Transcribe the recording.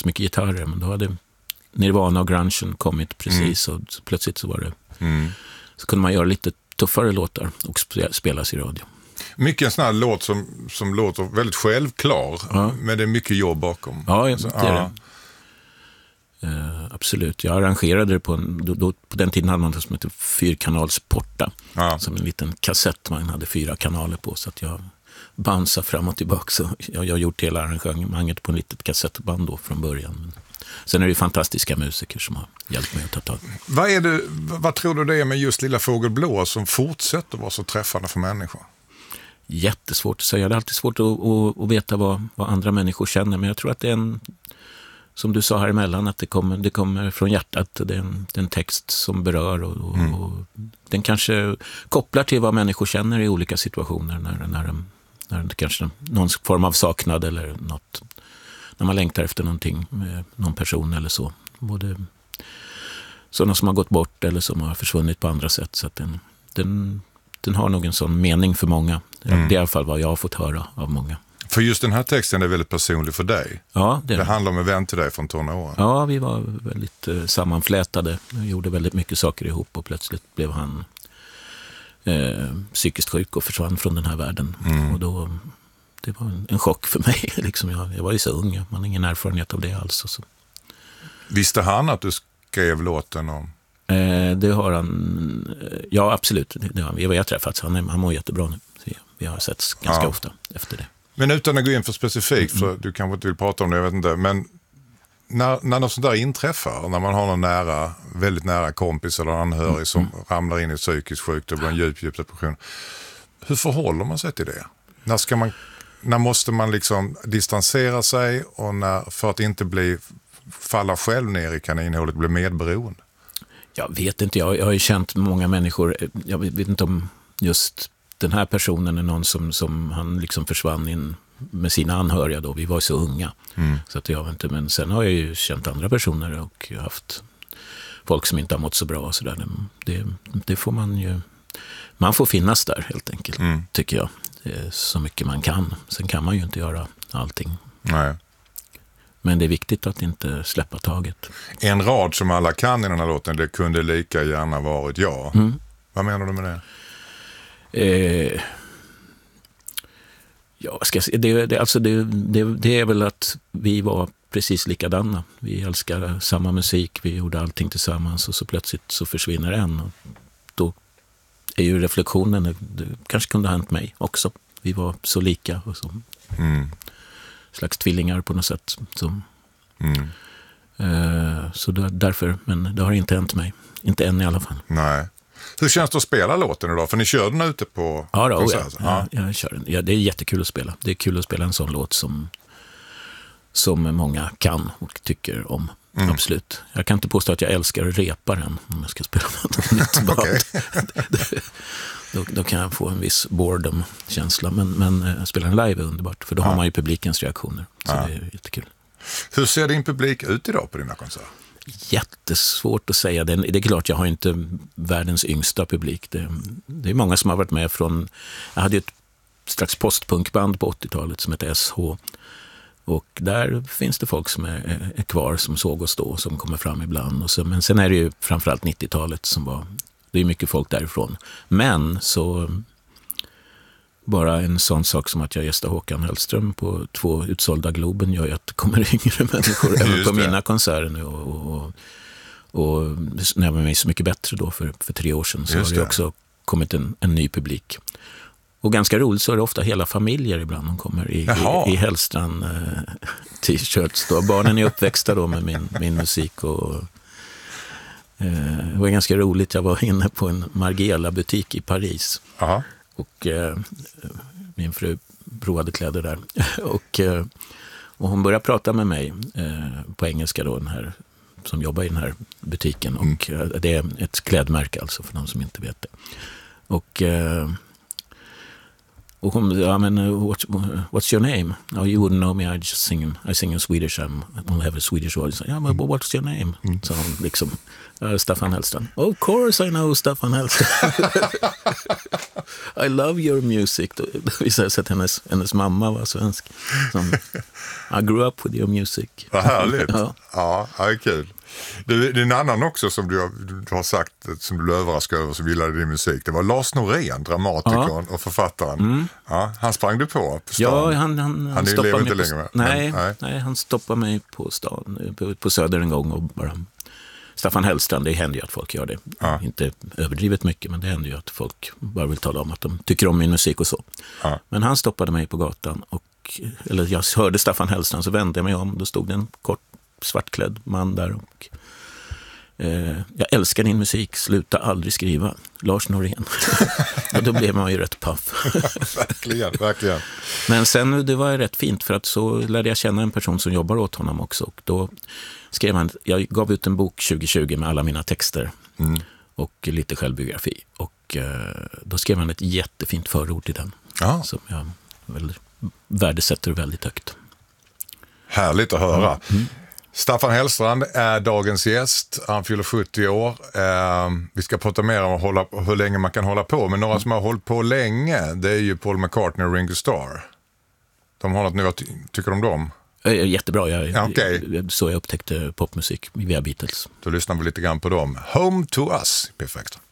så mycket gitarrer, men då hade Nirvana och grungen kommit precis och plötsligt så var det så kunde man göra lite tuffare låtar och spelas i radio. Mycket en sån här låt som låter väldigt självklar, men det är mycket jobb bakom. Ja, det är det. Absolut. Jag arrangerade det på den tiden hade man det som heter fyrkanalsporta. Som en liten kassett man hade 4 kanaler på, så att jag bounceade fram och tillbaka. Så jag har gjort hela arrangemanget på en litet kassettband då från början. Sen är det ju fantastiska musiker som har hjälpt mig att ta tag. Vad tror du det är med just Lilla Fågel Blå som fortsätter vara så träffande för människor? Jättesvårt att säga. Det är alltid svårt att veta vad andra människor känner. Men jag tror att det är som du sa här emellan, att det kommer från hjärtat. Det är en text som berör och den kanske kopplar till vad människor känner i olika situationer när det kanske någon form av saknad eller något, när man längtar efter någonting med någon person eller så. Både sådana som har gått bort eller som har försvunnit på andra sätt. Så att den har nog en sån mening för många. Det är i alla fall vad jag har fått höra av många. För just den här texten är väldigt personlig för dig. Ja, det handlar om en vän till dig från tonåren. Ja, vi var väldigt sammanflätade. Vi gjorde väldigt mycket saker ihop och plötsligt blev han psykiskt sjuk och försvann från den här världen. Och då, det var en chock för mig. Liksom jag var ju så ung, man har ingen erfarenhet av det alls. Så. Visste han att du skrev låten om? Det har han, ja absolut. Vi har träffats, han mår jättebra nu. Vi har setts ganska ofta efter det. Men utan att gå in för specifikt, för du kanske inte vill prata om det, jag vet inte. Men när något sånt där inträffar, när man har någon väldigt nära kompis eller anhörig som ramlar in i psykisk sjukdom och blir en djup depression. Hur förhåller man sig till det? När måste man liksom distansera sig och för att inte falla själv ner i kaninhålet, bli medberoende? Jag vet inte, jag har ju känt många människor, jag vet inte om just den här personen är någon som han liksom försvann in med sina anhöriga då. Vi var så unga. Så att jag vet inte, men sen har jag ju känt andra personer och haft folk som inte har mått så bra och sådär. Det får man får finnas där helt enkelt, tycker jag. Det är så mycket man kan. Sen kan man ju inte göra allting. Nej. Men det är viktigt att inte släppa taget. En rad som alla kan i den här låten, det kunde lika gärna varit jag. Vad menar du med det? Ja, det är väl att vi var precis likadana. Vi älskar samma musik, vi gjorde allting tillsammans och så plötsligt så försvinner en. Och då är ju reflektionen, det kanske kunde ha hänt mig också. Vi var så lika och så slags tvillingar på något sätt. Så därför, men det har inte hänt mig. Inte än i alla fall. Nej. Hur känns det att spela låten idag? För ni kör den ute på konsert. Ja, jag kör den. Ja, det är jättekul att spela. Det är kul att spela en sån låt som många kan och tycker om. Absolut. Jag kan inte påstå att jag älskar att repa den om jag ska spela något nytt band. Då kan jag få en viss boredom-känsla. Men spela den live är underbart. För då har man ju publikens reaktioner. Så det är jättekul. Hur ser din publik ut idag på dina konserter? Jättesvårt att säga. Det är klart, jag har inte världens yngsta publik. Det är många som har varit med från... Jag hade ett slags postpunkband på 80-talet som heter SH. Och där finns det folk som är kvar, som såg oss då, som kommer fram ibland. Men sen är det ju framförallt 90-talet som var... Det är mycket folk därifrån. Men så... Bara en sån sak som att jag gästar Håkan Hellström på 2 utsålda Globen gör ju att det kommer yngre människor även på mina konserter nu. Och när jag var med Så mycket bättre då för 3 år sedan så har det också kommit en ny publik. Och ganska roligt så är det ofta hela familjer ibland de kommer i Hellstrand t-shirts. Då. Barnen är uppväxta då med min musik och det var ganska roligt. Jag var inne på en Margiela-butik i Paris. Aha. Och min fru provade kläder där. Och hon började prata med mig på engelska då, den här som jobbar i den här butiken. Och det är ett klädmärke alltså för de som inte vet det. Och hon, men what's your name? Oh, you wouldn't know me, I sing in Swedish, I'll have a Swedish audience. Yeah, but what's your name? Så hon liksom, Staffan Hellstrand. Of course I know Staffan Hellstrand. I love your music. Då visade det sig att hennes mamma var svensk. I grew up with your music. Vad härligt. Ja. Ja, det är kul. Det är en annan också som du har sagt, som du blev överraskad över, som gillade din musik. Det var Lars Norén, dramatikern och författaren. Ja, han sprang du på stan. Ja, han lever inte längre. Nej, han stoppade mig på stan, på Söder en gång och bara... Staffan Hellstrand, det händer ju att folk gör det. Ja. Inte överdrivet mycket, men det händer ju att folk bara vill tala om att de tycker om min musik och så. Ja. Men han stoppade mig på gatan eller jag hörde Staffan Hellstrand, så vände jag mig om. Då stod det en kort svartklädd man där och jag älskar din musik, sluta aldrig skriva. Lars Norén. Och då blev man ju rätt paff. Verkligen. Men sen, det var rätt fint, för att så lärde jag känna en person som jobbar åt honom också. Och då skrev han, jag gav ut en bok 2020 med alla mina texter och lite självbiografi. Och då skrev han ett jättefint förord i den. Ja. Som jag värdesätter väldigt högt. Härligt att höra. Staffan Hellstrand är dagens gäst. Han fyller 70 år. Vi ska prata mer om hur länge man kan hålla på. Men några som har hållit på länge, det är ju Paul McCartney och Ringo Starr. De har något nu, vad tycker du om dem? Jättebra. Okay. Så jag upptäckte popmusik via Beatles. Då lyssnar vi lite grann på dem. Home to Us, perfekt.